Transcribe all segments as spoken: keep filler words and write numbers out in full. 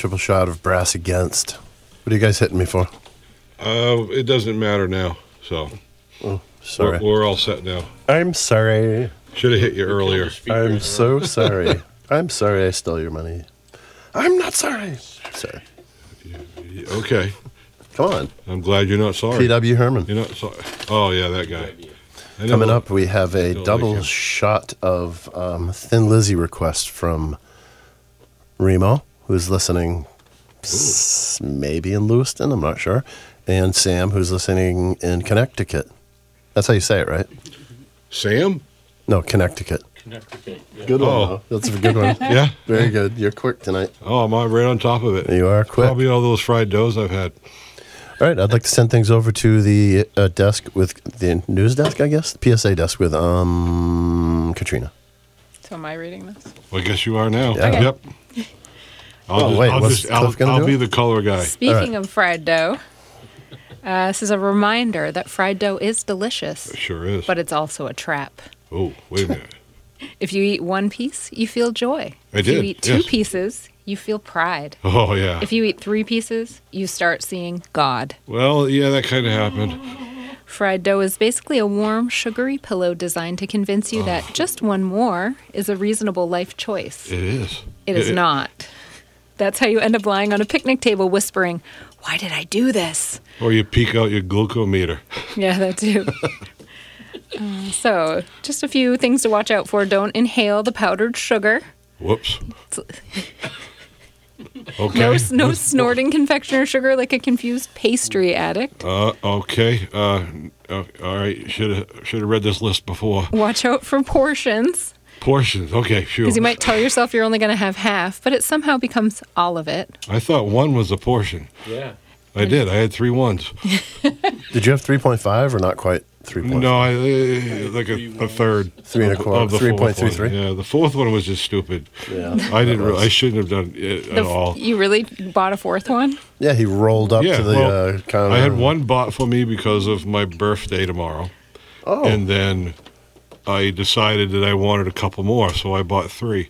triple shot of Brass Against. What are you guys hitting me for? Uh, it doesn't matter now, so. Oh, sorry. We're, we're all set now. I'm sorry. Should have hit you earlier. I'm so sorry. I'm sorry I stole your money. I'm not sorry. Sorry. Okay. Come on. I'm glad you're not sorry. P W Herman. You're not sorry. Oh, yeah, that guy. Coming up, we have a Don't double like him. shot of um, Thin Lizzy request from Remo, who's listening s- maybe in Lewiston, I'm not sure, and Sam, who's listening in Connecticut. That's how you say it, right? Sam? No, Connecticut. Connecticut. Yeah. Good one. Oh. though. That's a good one. Yeah? Very good. You're quick tonight. Oh, I'm right on top of it. You are quick. Probably all those fried doughs I've had. All right, I'd like to send things over to the uh, desk with the news desk, I guess, the P S A desk with um Katrina. So am I reading this? Well, I guess you are now. Yeah. Okay. Yep. I'll Oh, just, wait, I'll, what's just, I'll, Cliff gonna I'll do? be the color guy. Speaking of fried dough, uh, this is a reminder that fried dough is delicious, It sure is. but it's also a trap. Oh, wait a minute. If you eat one piece, you feel joy. I if did, you eat two yes. pieces, you feel pride. Oh, yeah. If you eat three pieces, you start seeing God. Well, yeah, that kind of happened. Fried dough is basically a warm, sugary pillow designed to convince you that just one more is a reasonable life choice. It is. It is not. That's how you end up lying on a picnic table whispering, "Why did I do this?" Or you peek out your glucometer. Yeah, that too. uh, so, just a few things to watch out for. Don't inhale the powdered sugar. Whoops. Okay. No, no snorting confectioner sugar like a confused pastry addict. Uh, okay. Uh, uh, all right. Should have should have read this list before. Watch out for portions, Portions. Okay, sure. because you might tell yourself you're only going to have half, but it somehow becomes all of it. I thought one was a portion. Yeah. I did. I had three ones. Did you have three point five or not quite three point five? No, I uh, like a, a third. Three and a of- quarter, of the three fourth point three one. three? Yeah, the fourth one was just stupid. Yeah. I didn't. that Re- was- I shouldn't have done it The at f- all. You really bought a fourth one? Yeah, he rolled up Yeah, to the well, uh, counter. I had one bought for me because of my birthday tomorrow, Oh, and then I decided that I wanted a couple more, so I bought three,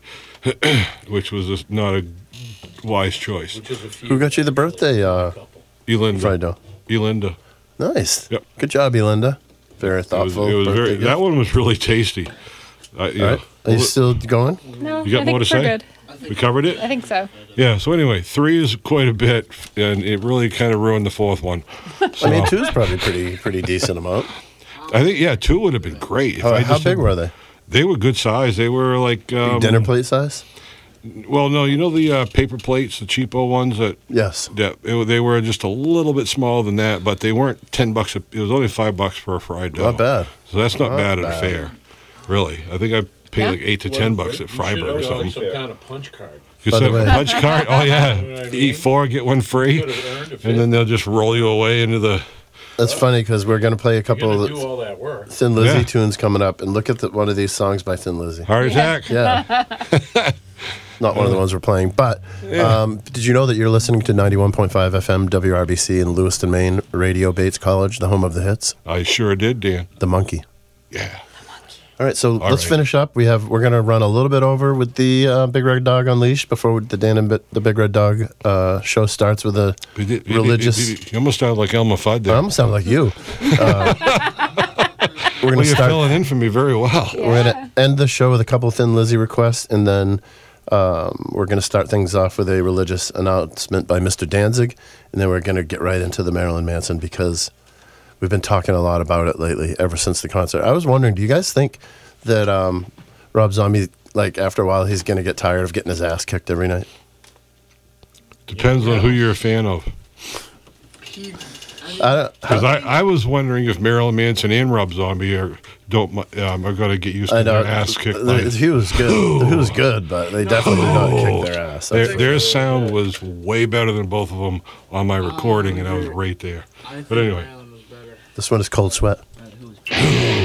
which was just not a wise choice. Which is a few. who got you the birthday uh, couple. Elinda. fried dough? Elinda. Nice. Yep. Good job, Elinda. Very It was, thoughtful. it was birthday very, gift. that one was really tasty. Uh, yeah. All right. Are you still going? No, You got I think more to we're say? good. We covered it? I think so. Yeah, so anyway, three is quite a bit, and it really kind of ruined the fourth one. So, I mean, two's probably pretty pretty decent amount. I think, yeah, two would have been great. If How, I how just big had- were they? They were good size. They were like... Um, Dinner plate size? Well, no, you know the uh, paper plates, the cheapo ones that... Yes. that it, they were just a little bit smaller than that, but they weren't ten bucks. A, it was only five bucks for a fried dough. Not bad. So that's not Not bad at a bad. fair, really. I think I paid Yeah. like eight to ten bucks at Freiburg or You should have something. some kind of punch card. You By the said way- punch card? Oh yeah, You know what I mean? eat four, get one free, Could have earned a fifth. and then they'll just roll you away into the. That's funny because we're going to play a You're couple gonna of do the all that work. Thin Lizzy Yeah. tunes coming up, and look at the, one of these songs by Thin Lizzy. Heart attack. Yeah. Not one of the ones we're playing, but um, did you know that you're listening to ninety-one point five F M W R B C in Lewiston, Maine, Radio Bates College, the home of the hits, I sure did, Dan. The Monkey. Yeah. All right, so let's right. finish up. We have we're going to run a little bit over with the uh, Big Red Dog Unleashed before the Dan and Bit, the Big Red Dog uh, show starts with a We did- we did- religious. You almost sounded like Elmer Fudd there. I almost sound like you. Uh, we're going well, to you're start. filling in for me very well. We're going to end the show with a couple of Thin Lizzy requests, and then um, we're going to start things off with a religious announcement by Mister Danzig, and then we're going to get right into the Marilyn Manson because we've been talking a lot about it lately ever since the concert. I was wondering, do you guys think that um, Rob Zombie, like after a while, he's going to get tired of getting his ass kicked every night? Depends on who you're a fan of. I don't, Because I, I was wondering if Marilyn Manson and Rob Zombie are don't um, are going to get used to I know their ass kicked. the- by- he was good. He was good, but they definitely did not kick their ass. Their, That's- their sound was way better than both of them on my recording, and I was right there. But anyway, This one is Cold Sweat. Uh, who was